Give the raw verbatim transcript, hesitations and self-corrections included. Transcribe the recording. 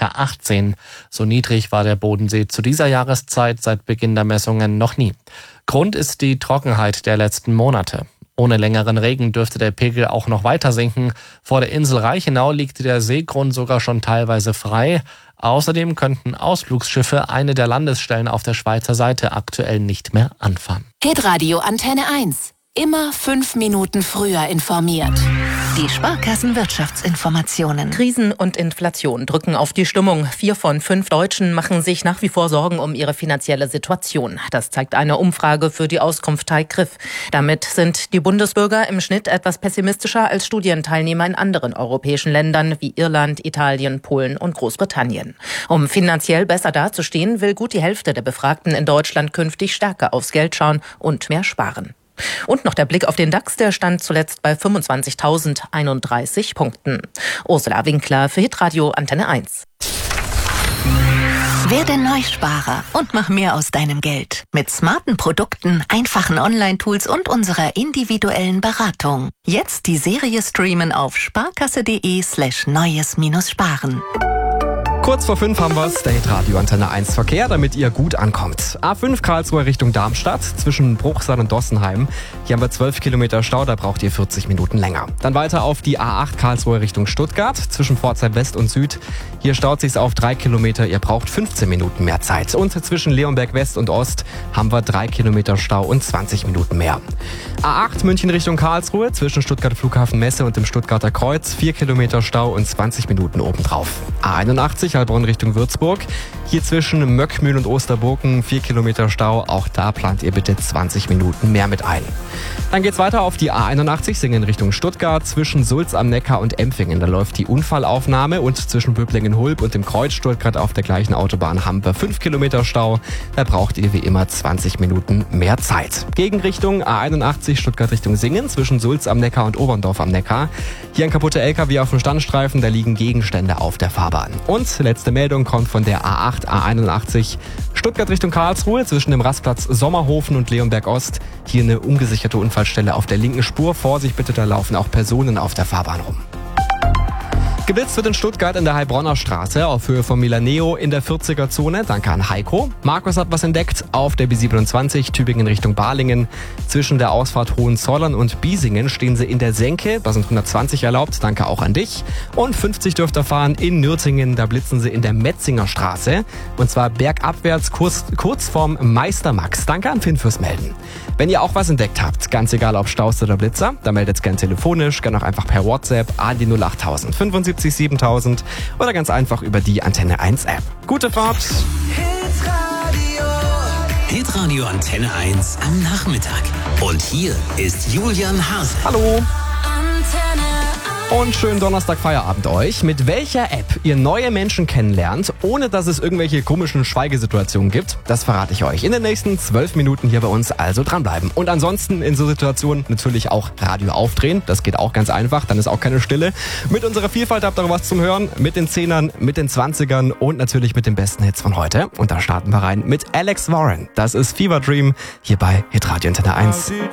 Meter achtzehn. So niedrig war der Bodensee zu dieser Jahreszeit seit Beginn der Messungen noch nie. Grund ist die Trockenheit der letzten Monate. Ohne längeren Regen dürfte der Pegel auch noch weiter sinken. Vor der Insel Reichenau liegt der Seegrund sogar schon teilweise frei. Außerdem könnten Ausflugsschiffe eine der Landesstellen auf der Schweizer Seite aktuell nicht mehr anfahren. Hitradio Antenne eins. Immer fünf Minuten früher informiert. Die Sparkassen-Wirtschaftsinformationen. Krisen und Inflation drücken auf die Stimmung. Vier von fünf Deutschen machen sich nach wie vor Sorgen um ihre finanzielle Situation. Das zeigt eine Umfrage für die Auskunftei Griff. Damit sind die Bundesbürger im Schnitt etwas pessimistischer als Studienteilnehmer in anderen europäischen Ländern wie Irland, Italien, Polen und Großbritannien. Um finanziell besser dazustehen, will gut die Hälfte der Befragten in Deutschland künftig stärker aufs Geld schauen und mehr sparen. Und noch der Blick auf den DAX, der stand zuletzt bei fünfundzwanzigtausendeinunddreißig Punkten. Ursula Winkler für Hitradio Antenne eins. Werde Neusparer und mach mehr aus deinem Geld. Mit smarten Produkten, einfachen Online-Tools und unserer individuellen Beratung. Jetzt die Serie streamen auf sparkasse.de slash neues minus sparen. Kurz vor fünf haben wir's, der Hitradio Antenne eins Verkehr, damit ihr gut ankommt. A fünf Karlsruhe Richtung Darmstadt, zwischen Bruchsal und Dossenheim. Hier haben wir zwölf Kilometer Stau, da braucht ihr vierzig Minuten länger. Dann weiter auf die A acht Karlsruhe Richtung Stuttgart, zwischen Pforzheim West und Süd. Hier staut sich's auf drei Kilometer, ihr braucht fünfzehn Minuten mehr Zeit. Und zwischen Leonberg West und Ost haben wir drei Kilometer Stau und zwanzig Minuten mehr. A acht München Richtung Karlsruhe, zwischen Stuttgart Flughafen Messe und dem Stuttgarter Kreuz, vier Kilometer Stau und zwanzig Minuten obendrauf. A einundachtzig Heilbronn Richtung Würzburg. Hier zwischen Möckmühl und Osterburgen vier Kilometer Stau. Auch da plant ihr bitte zwanzig Minuten mehr mit ein. Dann geht's weiter auf die A einundachtzig Singen Richtung Stuttgart. Zwischen Sulz am Neckar und Empfingen. Da läuft die Unfallaufnahme und zwischen Böblingen-Hulb und dem Kreuz Stuttgart auf der gleichen Autobahn haben wir fünf Kilometer Stau. Da braucht ihr wie immer zwanzig Minuten mehr Zeit. Gegenrichtung A einundachtzig Stuttgart Richtung Singen. Zwischen Sulz am Neckar und Oberndorf am Neckar. Hier ein kaputter L K W auf dem Standstreifen. Da liegen Gegenstände auf der Fahrbahn. Und letzte Meldung kommt von der A acht A einundachtzig Stuttgart Richtung Karlsruhe zwischen dem Rastplatz Sommerhofen und Leonberg Ost. Hier eine ungesicherte Unfallstelle auf der linken Spur. Vorsicht bitte, da laufen auch Personen auf der Fahrbahn rum. Geblitzt wird in Stuttgart in der Heilbronner Straße auf Höhe von Milaneo in der vierziger Zone. Danke an Heiko. Markus hat was entdeckt auf der B siebenundzwanzig Tübingen Richtung Balingen. Zwischen der Ausfahrt Hohenzollern und Biesingen stehen sie in der Senke. Da sind hundertzwanzig erlaubt. Danke auch an dich. Und fünfzig dürft ihr fahren in Nürtingen. Da blitzen sie in der Metzinger Straße. Und zwar bergabwärts kurz, kurz vorm Meister Max. Danke an Finn fürs Melden. Wenn ihr auch was entdeckt habt, ganz egal ob Staus oder Blitzer, dann meldet es gerne telefonisch, gerne auch einfach per WhatsApp an die null achttausend fünfundsiebzig siebentausend oder ganz einfach über die Antenne eins App. Gute Fahrt! Hitradio. Hitradio Antenne eins am Nachmittag. Und hier ist Julian Hase. Hallo! Und schönen Donnerstag Feierabend euch. Mit welcher App ihr neue Menschen kennenlernt, ohne dass es irgendwelche komischen Schweigesituationen gibt, das verrate ich euch in den nächsten zwölf Minuten hier bei uns, also dranbleiben. Und ansonsten in so Situationen natürlich auch Radio aufdrehen, das geht auch ganz einfach, dann ist auch keine Stille. Mit unserer Vielfalt habt ihr was zum Hören, mit den Zehnern, mit den Zwanzigern und natürlich mit den besten Hits von heute. Und da starten wir rein mit Alex Warren. Das ist Fever Dream hier bei Hitradio Antenne eins.